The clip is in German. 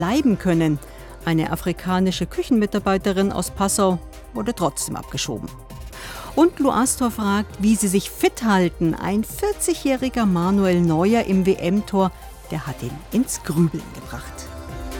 bleiben können. Eine afrikanische Küchenmitarbeiterin aus Passau wurde trotzdem abgeschoben. Und Lou Astor fragt, wie sie sich fit halten. Ein 40-jähriger Manuel Neuer im WM-Tor, der hat ihn ins Grübeln gebracht.